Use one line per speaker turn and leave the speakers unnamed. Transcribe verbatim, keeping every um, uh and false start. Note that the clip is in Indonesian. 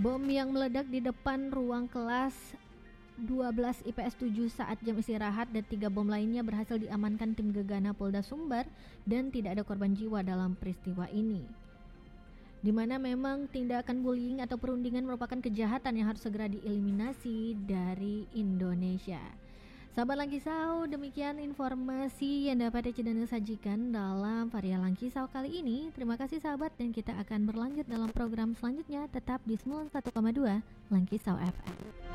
Bom yang meledak di depan ruang kelas dua belas I P S tujuh saat jam istirahat dan tiga bom lainnya berhasil diamankan tim Gegana Polda Sumbar dan tidak ada korban jiwa dalam peristiwa ini. Di mana memang tindakan bullying atau perundingan merupakan kejahatan yang harus segera dieliminasi dari Indonesia. Sahabat Langkisau, demikian informasi yang dapat Cidana sajikan dalam Varia Langkisau kali ini. Terima kasih sahabat, dan kita akan berlanjut dalam program selanjutnya tetap di sembilan puluh satu koma dua Langkisau F M.